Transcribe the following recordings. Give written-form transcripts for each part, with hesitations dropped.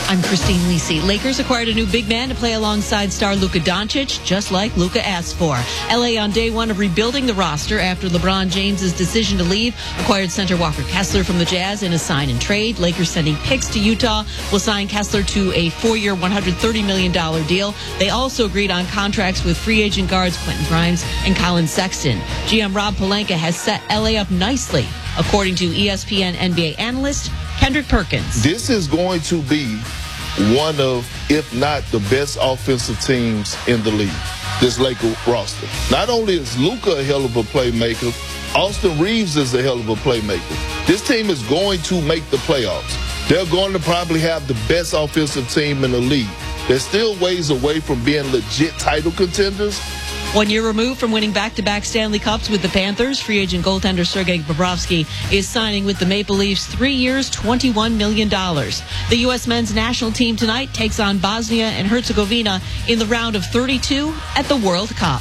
I'm Christine Lisi. Lakers acquired a new big man to play alongside star Luka Doncic, just like Luka asked for. LA on day one of rebuilding the roster after LeBron James's decision to leave. Acquired center Walker Kessler from the Jazz in a sign and trade. Lakers sending picks to Utah. Will sign Kessler to a 4-year, $130 million deal. They also agreed on contracts with free agent guards Quentin Grimes and Colin Sexton. GM Rob Pelinka has set LA up nicely, according to ESPN NBA analyst Kendrick Perkins. This is going to be one of, if not the best offensive teams in the league, this Laker roster. Not only is Luka a hell of a playmaker, Austin Reeves is a hell of a playmaker. This team is going to make the playoffs. They're going to probably have the best offensive team in the league. They're still ways away from being legit title contenders. 1 year removed from winning back-to-back Stanley Cups with the Panthers, free agent goaltender Sergei Bobrovsky is signing with the Maple Leafs 3 years, $21 million. The U.S. men's national team tonight takes on Bosnia and Herzegovina in the round of 32 at the World Cup.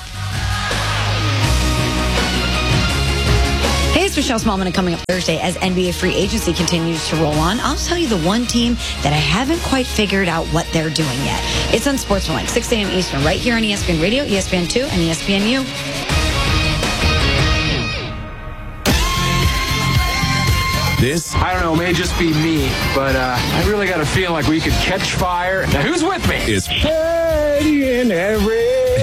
Hey, it's Michelle Smallman, and coming up Thursday as NBA free agency continues to roll on, I'll tell you the one team that I haven't quite figured out what they're doing yet. It's on Sportsmanlike, 6 a.m. Eastern, right here on ESPN Radio, ESPN2, and ESPNU. This? I don't know, it may just be me, but I really got a feeling like we could catch fire. Now, who's with me? Is Eddie and every